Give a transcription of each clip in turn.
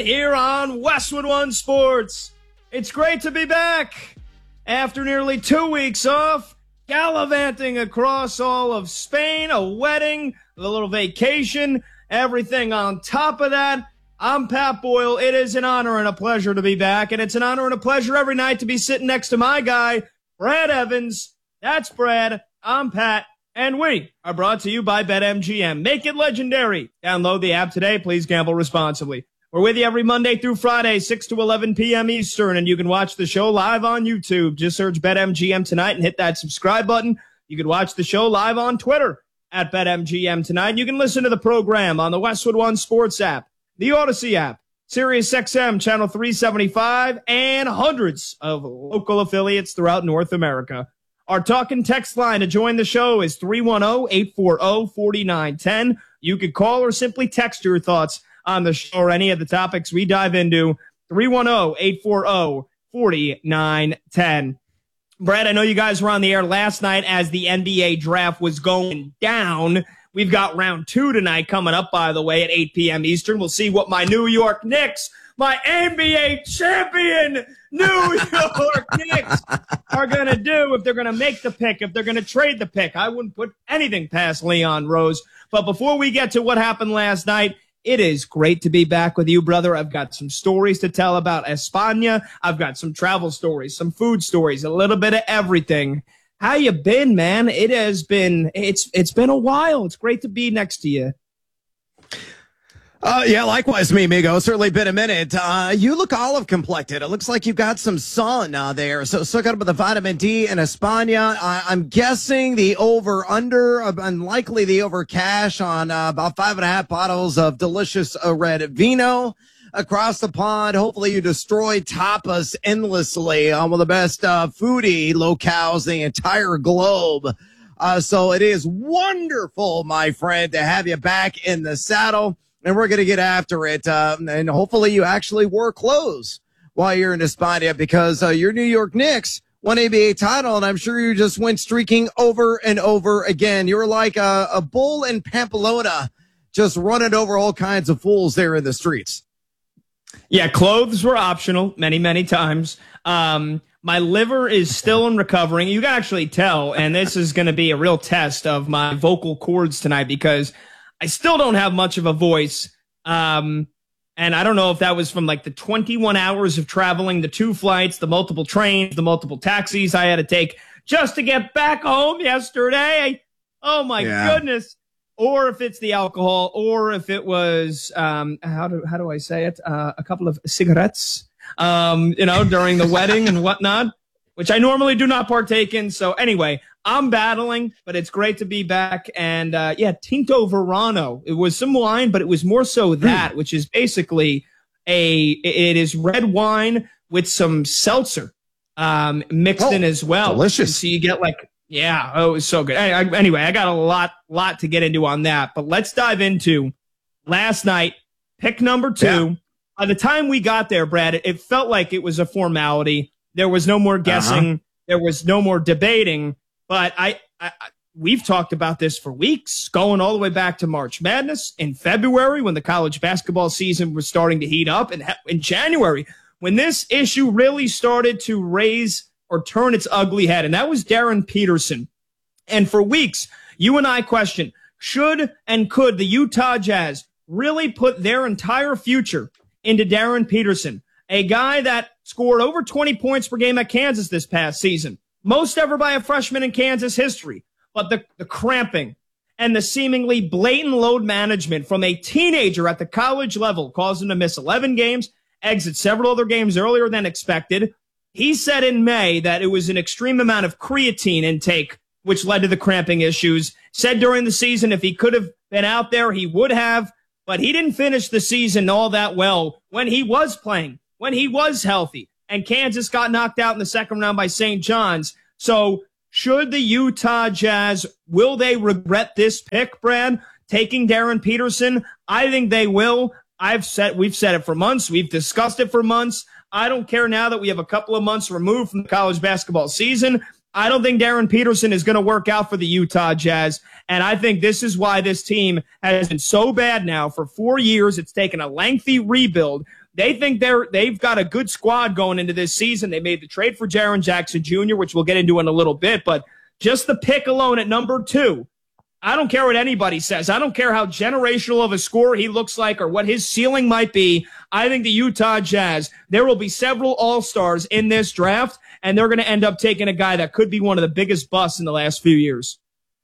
here on Westwood One Sports. It's great to be back after nearly 2 weeks off, gallivanting across all of Spain, a wedding, a little vacation, everything on top of that. I'm Pat Boyle. It is an honor and a pleasure to be back, and it's an honor and a pleasure every night to be sitting next to my guy, Brad Evans. That's Brad. I'm Pat. And we are brought to you by BetMGM. Make it legendary. Download the app today. Please gamble responsibly. We're with you every Monday through Friday, 6 to 11 p.m. Eastern, and you can watch the show live on YouTube. Just search BetMGM Tonight and hit that subscribe button. You can watch the show live on Twitter at BetMGM Tonight. You can listen to the program on the Westwood One Sports app, the Odyssey app, SiriusXM Channel 375, and hundreds of local affiliates throughout North America. Our talk and text line to join the show is 310-840-4910. You could call or simply text your thoughts on the show or any of the topics we dive into. 310-840-4910. Brad, I know you guys were on the air last night as the NBA draft was going down. We've got round 2 tonight coming up, by the way, at 8 p.m. Eastern. We'll see what my New York Knicks, my NBA champion New York Knicks, are going to do, if they're going to make the pick, if they're going to trade the pick. I wouldn't put anything past Leon Rose. But before we get to what happened last night, it is great to be back with you, brother. I've got some stories to tell about España. I've got some travel stories, some food stories, a little bit of everything. How you been, man? It's been a while. It's great to be next to you. Yeah, likewise, me, amigo. It's certainly been a minute. You look olive complected. It looks like you've got some sun there. So soak up with the vitamin D in España. I'm guessing the over-under, unlikely the over-cash on about 5.5 bottles of delicious red vino across the pond. Hopefully you destroy tapas endlessly on one of the best foodie locales in the entire globe. So it is wonderful, my friend, to have you back in the saddle. And we're going to get after it. And hopefully you actually wore clothes while you're in España, because your New York Knicks won NBA title, and I'm sure you just went streaking over and over again. You were like a bull in Pamplona, just running over all kinds of fools there in the streets. Yeah, clothes were optional many, many times. My liver is still in recovering. You can actually tell, and this is going to be a real test of my vocal cords tonight, because I still don't have much of a voice. And I don't know if that was from like the 21 hours of traveling, the 2 flights, the multiple trains, the multiple taxis I had to take just to get back home yesterday. Oh my goodness. Or if it's the alcohol, or if it was, how do I say it? A couple of cigarettes, during the wedding and whatnot, which I normally do not partake in. So anyway, I'm battling, but it's great to be back. And Tinto Verano. It was some wine, but it was more so that, which is basically it is red wine with some seltzer mixed in as well. Delicious. And so you get it was so good. Anyway, I got a lot to get into on that, but let's dive into last night, pick number 2. Yeah. By the time we got there, Brad, it felt like it was a formality. There was no more guessing. There was no more debating. But we've talked about this for weeks, going all the way back to March Madness, in February when the college basketball season was starting to heat up, and in January when this issue really started to raise or turn its ugly head, and that was Darren Peterson. And for weeks, you and I questioned, should and could the Utah Jazz really put their entire future into Darren Peterson, a guy that scored over 20 points per game at Kansas this past season, most ever by a freshman in Kansas history. But the cramping and the seemingly blatant load management from a teenager at the college level caused him to miss 11 games, exit several other games earlier than expected. He said in May that it was an extreme amount of creatine intake which led to the cramping issues. Said during the season if he could have been out there, he would have. But he didn't finish the season all that well when he was playing, when he was healthy. And Kansas got knocked out in the second round by St. John's. So should the Utah Jazz, will they regret this pick, Brad, taking Darren Peterson? I think they will. We've said it for months. We've discussed it for months. I don't care now that we have a couple of months removed from the college basketball season. I don't think Darren Peterson is going to work out for the Utah Jazz. And I think this is why this team has been so bad now for 4 years. It's taken a lengthy rebuild. they think they've got a good squad going into this season. They made the trade for Jaren Jackson Jr., which we'll get into in a little bit, but just the pick alone at number 2, I don't care what anybody says. I don't care how generational of a scorer he looks like or what his ceiling might be. I think the Utah Jazz, there will be several all-stars in this draft, and they're going to end up taking a guy that could be one of the biggest busts in the last few years.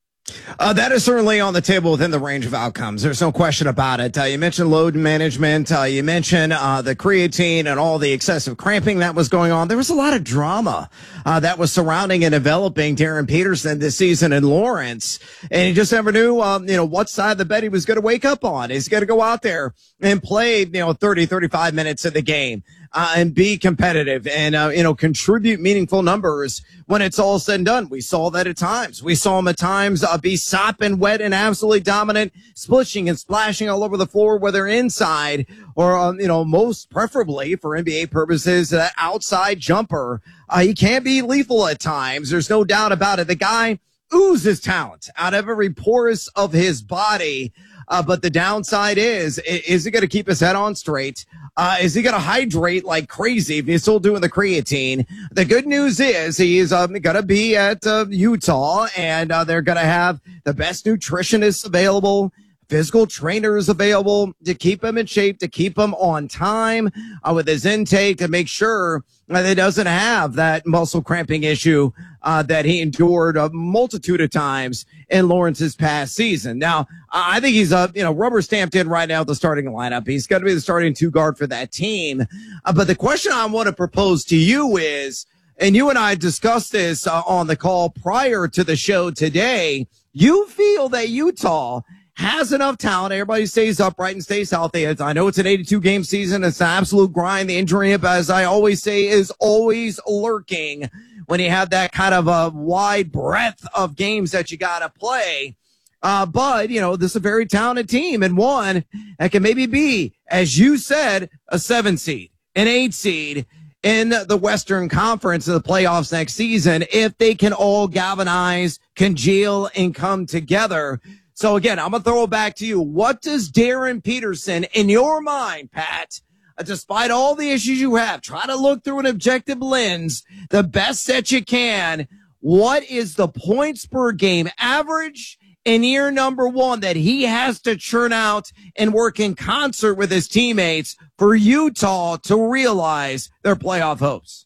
That is certainly on the table within the range of outcomes. There's no question about it. You mentioned load management. You mentioned the creatine and all the excessive cramping that was going on. There was a lot of drama that was surrounding and developing Darren Peterson this season in Lawrence. And he just never knew, what side of the bed he was going to wake up on. He's going to go out there and play, 30, 35 minutes of the game. And be competitive and, contribute meaningful numbers when it's all said and done. We saw that at times. We saw him at times be sopping wet and absolutely dominant, splishing and splashing all over the floor, whether inside or, most preferably for NBA purposes, that outside jumper. He can be lethal at times. There's no doubt about it. The guy oozes talent out of every porous of his body. But the downside is he going to keep his head on straight? Is he going to hydrate like crazy if he's still doing the creatine? The good news is he's going to be at Utah, and they're going to have the best nutritionists available, physical trainers available to keep him in shape, to keep him on time with his intake, to make sure that he doesn't have that muscle cramping issue that he endured a multitude of times in Lawrence's past season. Now, I think he's rubber stamped in right now at the starting lineup. He's going to be the starting 2 guard for that team. But the question I want to propose to you is, and you and I discussed this on the call prior to the show today, you feel that Utah has enough talent. Everybody stays upright and stays healthy. I know it's an 82-game season. It's an absolute grind. The injury, as I always say, is always lurking when you have that kind of a wide breadth of games that you got to play. But, this is a very talented team, and one that can maybe be, as you said, a 7 seed, an 8 seed in the Western Conference in the playoffs next season if they can all galvanize, congeal, and come together. So again, I'm going to throw it back to you. What does Darren Peterson, in your mind, Pat, despite all the issues you have, try to look through an objective lens, the best that you can, what is the points per game average in year number 1 that he has to churn out and work in concert with his teammates for Utah to realize their playoff hopes?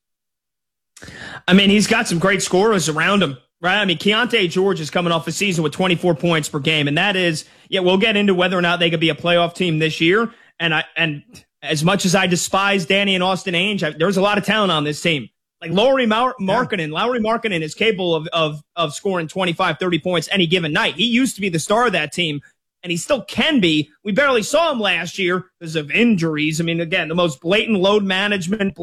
I mean, he's got some great scorers around him. Right. I mean, Keontae George is coming off a season with 24 points per game. And that is, we'll get into whether or not they could be a playoff team this year. And as much as I despise Danny and Austin Ainge, there's a lot of talent on this team. Like Lauri Markkanen is capable of scoring 25, 30 points any given night. He used to be the star of that team, and he still can be. We barely saw him last year because of injuries. I mean, again, the most blatant load management,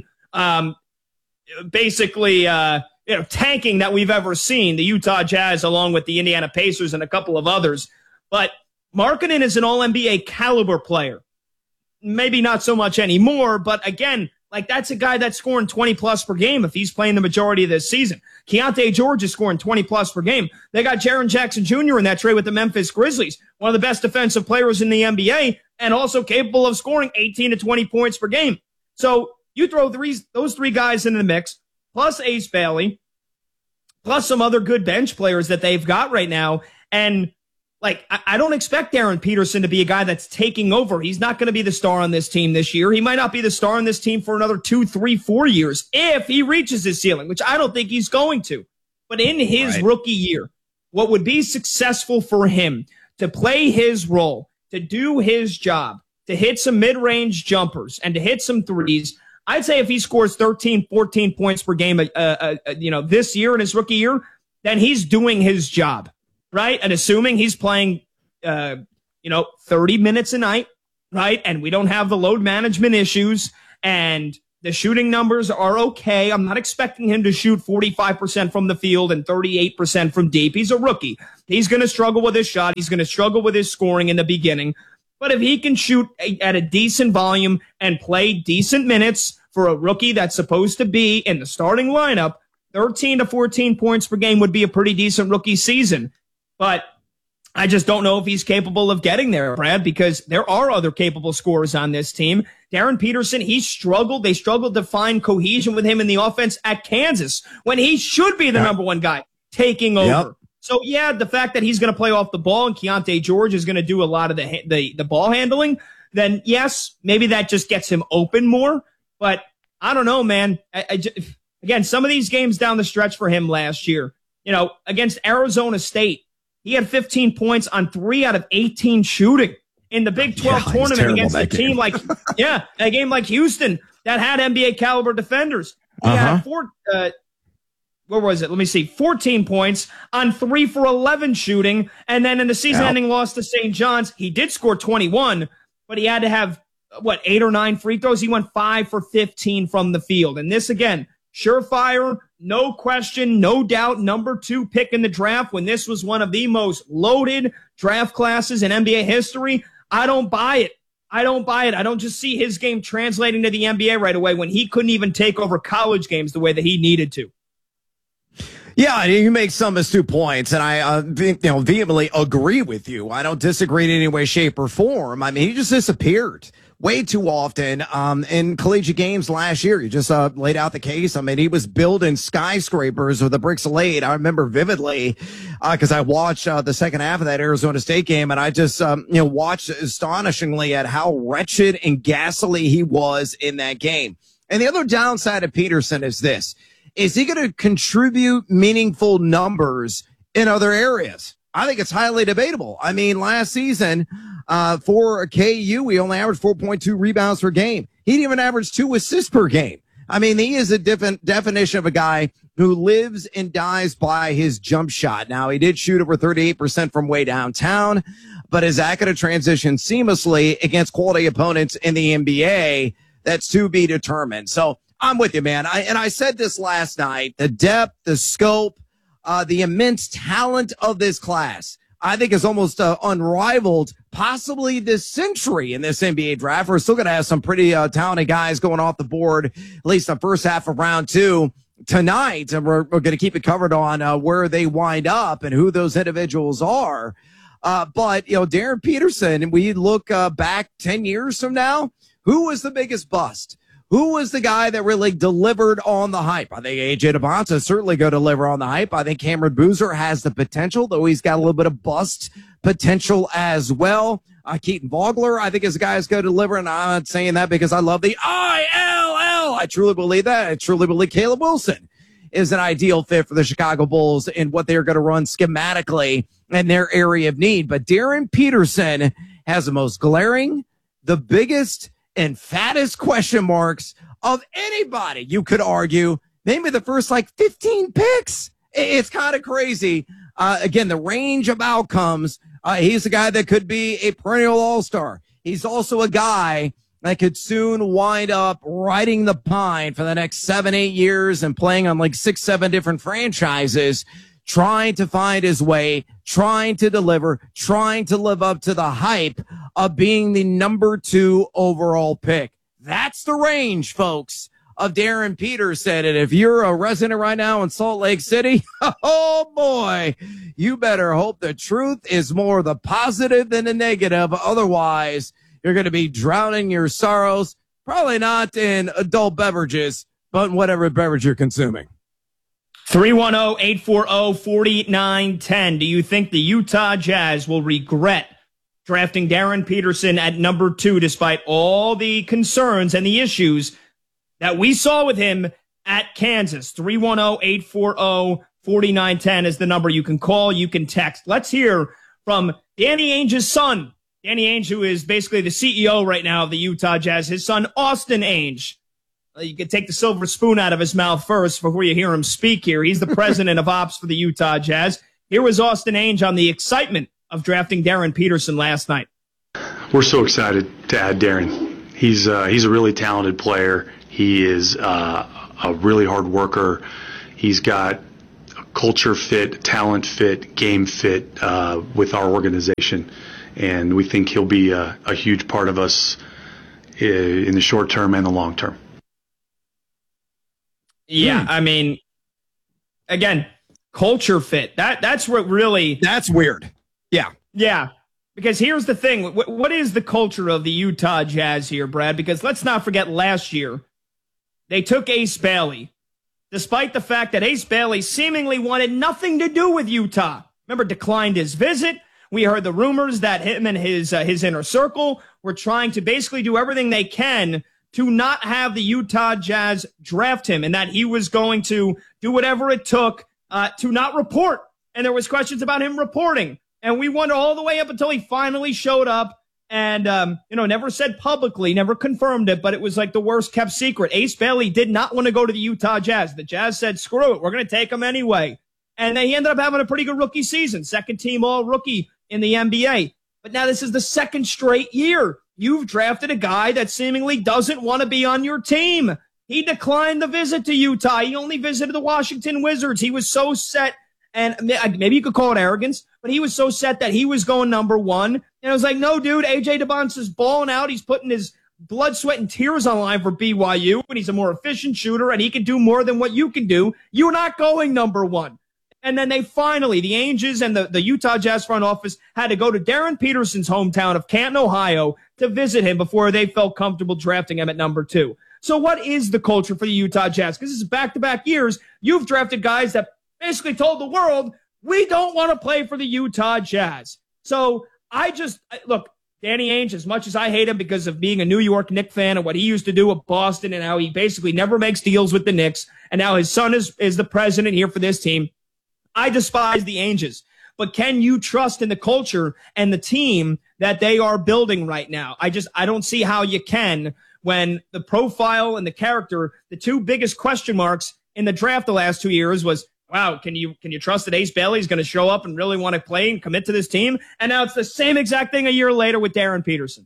tanking that we've ever seen, the Utah Jazz along with the Indiana Pacers and a couple of others. But Markkanen is an all-NBA caliber player. Maybe not so much anymore, but again, that's a guy that's scoring 20-plus per game if he's playing the majority of this season. Keontae George is scoring 20-plus per game. They got Jaren Jackson Jr. in that trade with the Memphis Grizzlies, one of the best defensive players in the NBA, and also capable of scoring 18 to 20 points per game. So you throw those 3 guys into the mix, plus Ace Bailey, plus some other good bench players that they've got right now. And I don't expect Darren Peterson to be a guy that's taking over. He's not going to be the star on this team this year. He might not be the star on this team for another 2, 3, 4 years if he reaches his ceiling, which I don't think he's going to. But in his rookie year, what would be successful for him to play his role, to do his job, to hit some mid-range jumpers and to hit some threes, I'd say if he scores 13, 14 points per game, this year in his rookie year, then he's doing his job, right? And assuming he's playing, 30 minutes a night, right? And we don't have the load management issues and the shooting numbers are okay. I'm not expecting him to shoot 45% from the field and 38% from deep. He's a rookie. He's going to struggle with his shot. He's going to struggle with his scoring in the beginning. But if he can shoot at a decent volume and play decent minutes for a rookie that's supposed to be in the starting lineup, 13 to 14 points per game would be a pretty decent rookie season. But I just don't know if he's capable of getting there, Brad, because there are other capable scorers on this team. Darren Peterson, he struggled. They struggled to find cohesion with him in the offense at Kansas when he should be the number one guy taking over. Yep. So, yeah, the fact that he's going to play off the ball and Keontae George is going to do a lot of the ball handling, then, yes, maybe that just gets him open more. But I don't know, man. Again, some of these games down the stretch for him last year, against Arizona State, he had 15 points on 3 out of 18 shooting in the Big 12 tournament against a team like, a game like Houston that had NBA caliber defenders. He had 14 points on 3 for 11 shooting. And then in the season ending loss to St. John's, he did score 21, but he had to have 8 or 9 free throws. He went 5 for 15 from the field. And this again, surefire, no question, no doubt, number 2 pick in the draft when this was one of the most loaded draft classes in NBA history. I don't buy it. I don't just see his game translating to the NBA right away when he couldn't even take over college games the way that he needed to. Yeah, you make some astute points, and I vehemently agree with you. I don't disagree in any way, shape, or form. I mean, he just disappeared way too often in collegiate games last year. You just laid out the case. I mean, he was building skyscrapers with the bricks of laid. I remember vividly because I watched the second half of that Arizona State game, and I just watched astonishingly at how wretched and ghastly he was in that game. And the other downside of Peterson is this. Is he going to contribute meaningful numbers in other areas? I think it's highly debatable. I mean, last season, for KU, he only averaged 4.2 rebounds per game. He didn't even average 2 assists per game. I mean, he is a different definition of a guy who lives and dies by his jump shot. Now, he did shoot over 38% from way downtown, but is that going to transition seamlessly against quality opponents in the NBA? That's to be determined. So I'm with you, man. I said this last night, the depth, the scope, the immense talent of this class, I think is almost unrivaled, possibly this century in this NBA draft. We're still going to have some pretty talented guys going off the board, at least the first half of round 2 tonight. And we're going to keep it covered on where they wind up and who those individuals are. But, Darren Peterson, we look back 10 years from now, who was the biggest bust? Who was the guy that really delivered on the hype? I think A.J. Debonta is certainly going to deliver on the hype. I think Cameron Boozer has the potential, though he's got a little bit of bust potential as well. Keaton Vogler, I think, is a guy who's going to deliver, and I'm not saying that because I love the ILL. I truly believe that. I truly believe Caleb Wilson is an ideal fit for the Chicago Bulls in what they're going to run schematically in their area of need. But Darren Peterson has the most glaring, the biggest, and fattest question marks of anybody, you could argue. Maybe the first 15 picks. It's kind of crazy. Again, the range of outcomes. He's a guy that could be a perennial all-star. He's also a guy that could soon wind up riding the pine for the next 7-8 years and playing on 6-7 different franchises, trying to find his way, trying to deliver, trying to live up to the hype of being the number 2 overall pick. That's the range, folks, of Darren Peterson. And if you're a resident right now in Salt Lake City, oh boy, you better hope the truth is more the positive than the negative. Otherwise, you're going to be drowning your sorrows, probably not in adult beverages, but in whatever beverage you're consuming. 310-840-4910. Do you think the Utah Jazz will regret drafting Darren Peterson at number 2 despite all the concerns and the issues that we saw with him at Kansas? 310-840-4910 is the number you can call, you can text. Let's hear from Danny Ainge's son. Danny Ainge, who is basically the CEO right now of the Utah Jazz, his son, Austin Ainge. You can take the silver spoon out of his mouth first before you hear him speak here. He's the president of ops for the Utah Jazz. Here was Austin Ainge on the excitement of drafting Darren Peterson last night. We're so excited to add Darren. He's a really talented player. He is a really hard worker. He's got a culture fit, talent fit, game fit with our organization. And we think he'll be a huge part of us in the short term and the long term. Yeah, I mean, again, culture fit. That's what really... That's weird. Yeah. Yeah, because here's the thing. What is the culture of the Utah Jazz here, Brad? Because let's not forget last year, they took Ace Bailey, despite the fact that Ace Bailey seemingly wanted nothing to do with Utah. Remember, declined his visit. We heard the rumors that him and his inner circle were trying to basically do everything they can to not have the Utah Jazz draft him, and that he was going to do whatever it took to not report. And there was questions about him reporting. And we wondered all the way up until he finally showed up and, never said publicly, never confirmed it, but it was like the worst kept secret. Ace Bailey did not want to go to the Utah Jazz. The Jazz said, screw it, we're going to take him anyway. And he ended up having a pretty good rookie season, second team all rookie in the NBA. But now this is the second straight year you've drafted a guy that seemingly doesn't want to be on your team. He declined the visit to Utah. He only visited the Washington Wizards. He was so set, and maybe you could call it arrogance, but he was so set that he was going number one. And I was like, no, dude, AJ DeBonce is balling out. He's putting his blood, sweat, and tears on the line for BYU, and he's a more efficient shooter, and he can do more than what you can do. You're not going number one. And then they finally, the Angels and the Utah Jazz front office had to go to Darren Peterson's hometown of Canton, Ohio to visit him before they felt comfortable drafting him at number 2. So what is the culture for the Utah Jazz? Because this is back-to-back years. You've drafted guys that basically told the world, we don't want to play for the Utah Jazz. So look, Danny Ainge, as much as I hate him because of being a New York Knicks fan and what he used to do with Boston and how he basically never makes deals with the Knicks, and now his son is the president here for this team, I despise the Angels, but can you trust in the culture and the team that they are building right now? I don't see how you can when the profile and the character, the two biggest question marks in the draft the last 2 years was, wow, can you trust that Ace Bailey is going to show up and really want to play and commit to this team? And now it's the same exact thing a year later with Darren Peterson.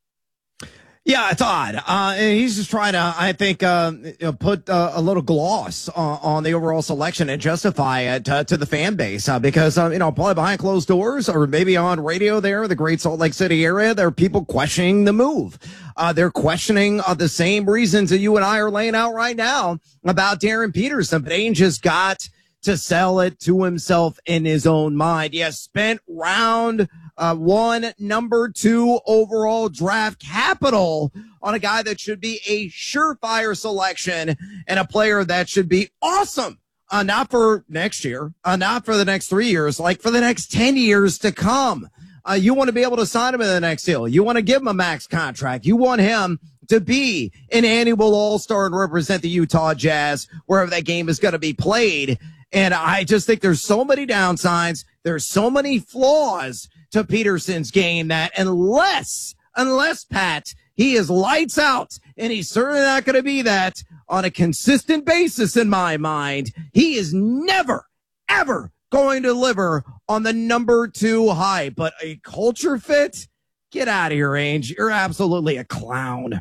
Yeah, it's odd. And he's just trying to, I think, put a little gloss on the overall selection and justify it to the fan base because, probably behind closed doors or maybe on radio there, the Great Salt Lake City area, there are people questioning the move. They're questioning the same reasons that you and I are laying out right now about Darren Peterson. But Ainge just got to sell it to himself in his own mind. Yes, spent round one, number 2 overall draft capital on a guy that should be a surefire selection and a player that should be awesome. Not for next year, not for the next 3 years, like for the next 10 years to come. You want to be able to sign him in the next deal. You want to give him a max contract. You want him to be an annual all-star and represent the Utah Jazz wherever that game is going to be played. And I just think there's so many downsides. There's so many flaws to Peterson's game that unless Pat, he is lights out, and he's certainly not going to be that on a consistent basis in my mind, he is never, ever going to deliver on the number 2 hype. But a culture fit? Get out of here, Ainge. You're absolutely a clown.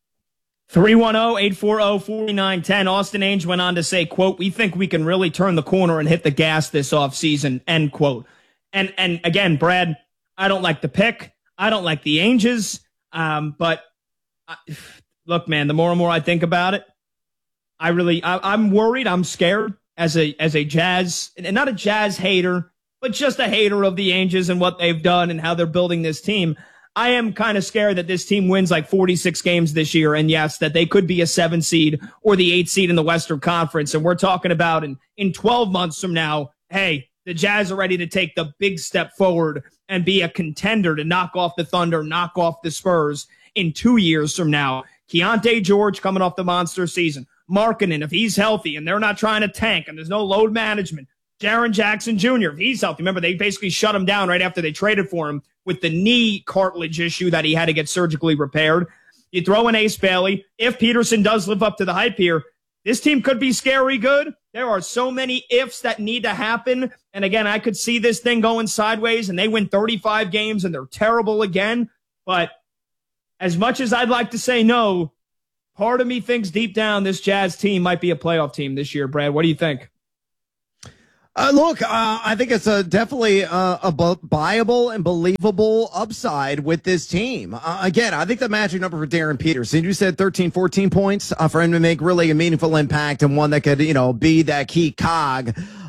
310-840-4910. Austin Ainge went on to say, quote, we think we can really turn the corner and hit the gas this offseason, end quote. And again, Brad, I don't like the pick. I don't like the Ainges. But look, man, the more and more I think about it, I'm worried. I'm scared as a Jazz, and not a Jazz hater, but just a hater of the Ainges and what they've done and how they're building this team. I am kind of scared that this team wins like 46 games this year. And yes, that they could be a 7 seed or the 8 seed in the Western Conference. And we're talking about in 12 months from now, hey, the Jazz are ready to take the big step forward and be a contender to knock off the Thunder, knock off the Spurs in 2 years from now. Keontae George coming off the monster season. Markkanen, if he's healthy and they're not trying to tank and there's no load management. Jaren Jackson Jr., if he's healthy. Remember, they basically shut him down right after they traded for him with the knee cartilage issue that he had to get surgically repaired. You throw in Ace Bailey. If Peterson does live up to the hype here, this team could be scary good. There are so many ifs that need to happen. And again, I could see this thing going sideways and they win 35 games and they're terrible again. But as much as I'd like to say no, part of me thinks deep down this Jazz team might be a playoff team this year. Brad, what do you think? Look, I think it's definitely a viable and believable upside with this team. Again, I think the magic number for Darren Peterson, you said 13, 14 points for him to make really a meaningful impact and one that could, be that key cog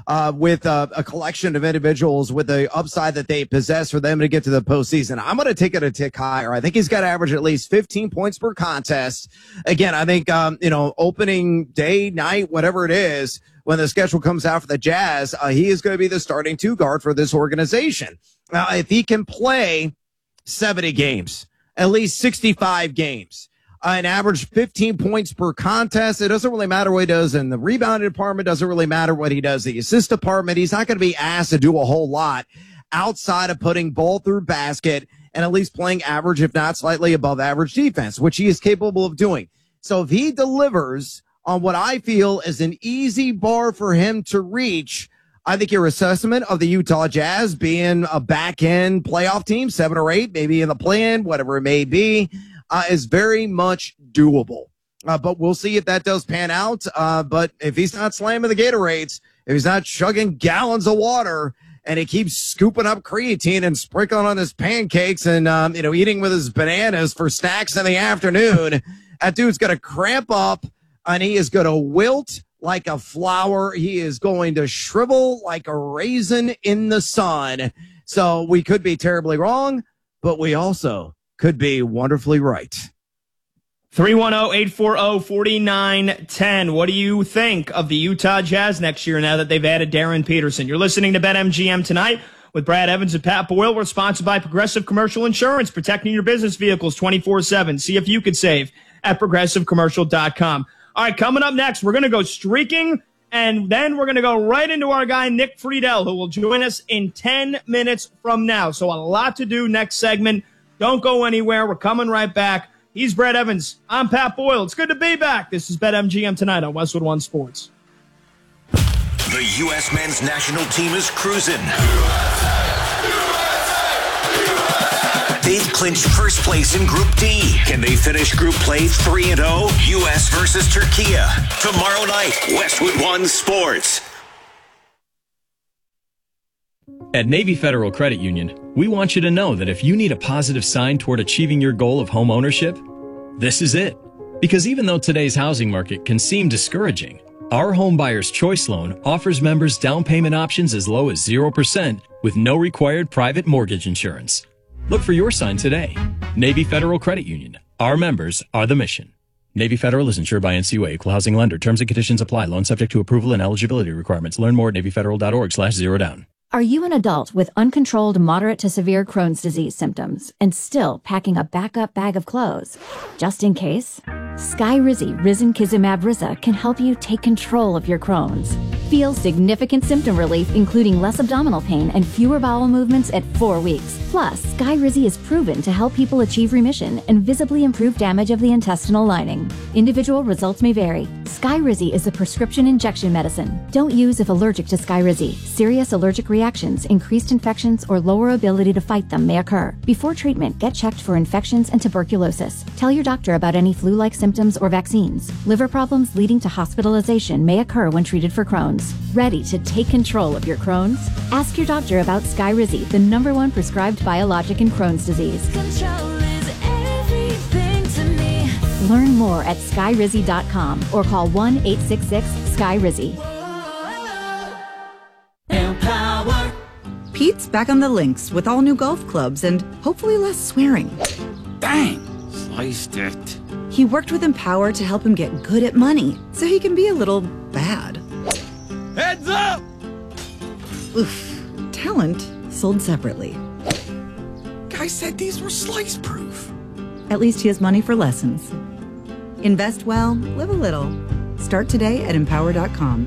with a collection of individuals with the upside that they possess for them to get to the postseason. I'm going to take it a tick higher. I think he's got to average at least 15 points per contest. Again, I think, opening day, night, whatever it is, when the schedule comes out for the Jazz, he is going to be the starting two guard for this organization. Now, if he can play 70 games, at least 65 games, an average 15 points per contest. It doesn't really matter what he does in the rebounding department. Doesn't really matter what he does in the assist department. He's not going to be asked to do a whole lot outside of putting ball through basket and at least playing average, if not slightly above average defense, which he is capable of doing. So if he delivers on what I feel is an easy bar for him to reach, I think your assessment of the Utah Jazz being a back-end playoff team, 7 or 8, maybe in the play-in, whatever it may be, is very much doable. But we'll see if that does pan out. But if he's not slamming the Gatorades, if he's not chugging gallons of water, and he keeps scooping up creatine and sprinkling on his pancakes and, eating with his bananas for snacks in the afternoon, that dude's going to cramp up and he is going to wilt like a flower. He is going to shrivel like a raisin in the sun. So we could be terribly wrong, but we also could be wonderfully right. 310-840-4910. What do you think of the Utah Jazz next year now that they've added Darren Peterson? You're listening to BetMGM tonight with Brad Evans and Pat Boyle. We're sponsored by Progressive Commercial Insurance, protecting your business vehicles 24/7. See if you could save at progressivecommercial.com. All right, coming up next, we're going to go streaking, and then we're going to go right into our guy, Nick Friedel, who will join us in 10 minutes from now. So a lot to do next segment. Don't go anywhere. We're coming right back. He's Brad Evans. I'm Pat Boyle. It's good to be back. This is BetMGM tonight on Westwood One Sports. The U.S. men's national team is cruising. They've clinched first place in Group D. Can they finish Group Play 3-0? U.S. versus Turkey. Tomorrow night, Westwood One Sports. At Navy Federal Credit Union, we want you to know that if you need a positive sign toward achieving your goal of home ownership, this is it. Because even though today's housing market can seem discouraging, our Home Buyer's Choice Loan offers members down payment options as low as 0% with no required private mortgage insurance. Look for your sign today. Navy Federal Credit Union. Our members are the mission. Navy Federal is insured by NCUA, equal housing lender. Terms and conditions apply. Loan subject to approval and eligibility requirements. Learn more at NavyFederal.org/zerodown. Are you an adult with uncontrolled moderate to severe Crohn's disease symptoms and still packing a backup bag of clothes? Just in case? Skyrizi Risankizumab Riza can help you take control of your Crohn's. Feel significant symptom relief, including less abdominal pain and fewer bowel movements at 4 weeks. Plus, Skyrizi is proven to help people achieve remission and visibly improve damage of the intestinal lining. Individual results may vary. Skyrizi is a prescription injection medicine. Don't use if allergic to Skyrizi. Serious allergic reactions, increased infections, or lower ability to fight them may occur. Before treatment, get checked for infections and tuberculosis. Tell your doctor about any flu-like symptoms or vaccines. Liver problems leading to hospitalization may occur when treated for Crohn's. Ready to take control of your Crohn's? Ask your doctor about Skyrizi, the #1 prescribed biologic in Crohn's disease. Control is everything to me. Learn more at skyrizi.com or call 1-866-SKYRIZI. Empower. Pete's back on the links with all new golf clubs and hopefully less swearing. Bang! Sliced it. He worked with Empower to help him get good at money so he can be a little bad. Heads up! Oof. Talent sold separately. Guy said these were slice proof. At least he has money for lessons. Invest well, live a little. Start today at empower.com.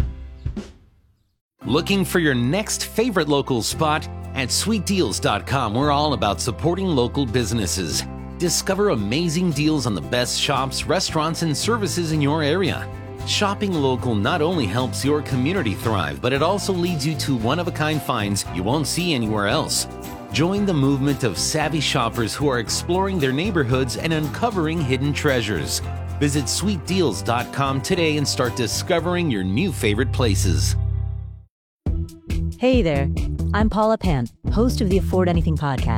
Looking for your next favorite local spot? At sweetdeals.com, we're all about supporting local businesses. Discover amazing deals on the best shops, restaurants, and services in your area. Shopping local not only helps your community thrive, but it also leads you to one-of-a-kind finds you won't see anywhere else. Join the movement of savvy shoppers who are exploring their neighborhoods and uncovering hidden treasures. Visit sweetdeals.com today and start discovering your new favorite places. Hey there, I'm Paula Pan, host of the Afford Anything podcast.